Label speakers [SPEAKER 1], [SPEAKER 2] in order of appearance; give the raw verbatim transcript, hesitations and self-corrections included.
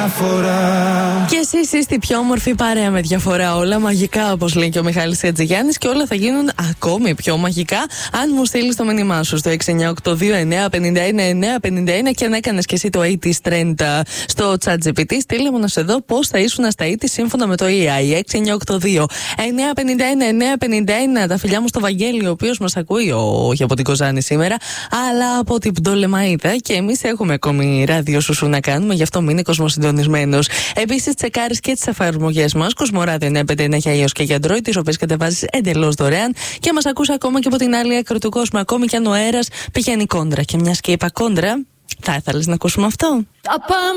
[SPEAKER 1] διαφορά.
[SPEAKER 2] Και εσείς είστε η πιο όμορφη παρέα με διαφορά. Όλα μαγικά, όπως λέει και ο Μιχάλης Ατζηγιάννης, και όλα θα γίνουν ακόμη πιο μαγικά αν μου στείλεις το μήνυμά σου στο έξι εννιά οκτώ δύο εννιά πέντε ένα εννιά πέντε ένα. Και αν έκανες και εσύ το ογδόντα trend στο ChatGPT, στείλε μου να σε δω πώς θα ήσουν στα ογδόντα σύμφωνα με το έι άι. έξι εννιά οκτώ δύο εννιά πέντε ένα εννιά πέντε ένα. Τα φιλιά μου στο Βαγγέλη, ο οποίος μας ακούει, όχι από την Κοζάνη σήμερα, αλλά από την Πτολεμαΐδα. Και εμείς έχουμε ακόμη ράδιο σου να κάνουμε, γι' αυτό μείνει κοσμοσυντονισμένος. Επίσης, τσεκάρεις και τις εφαρμογές μας, Κοσμοράδιο εννιά πέντε εννιά για iOS και για Android, τις οποίες κατεβάζεις εντελώς δωρεάν και μας ακούς ακόμα και από την άλλη άκρη του κόσμου, ακόμη και αν ο αέρας πηγαίνει κόντρα. Και μιας και είπα κόντρα, θα ήθελες να ακούσουμε αυτό?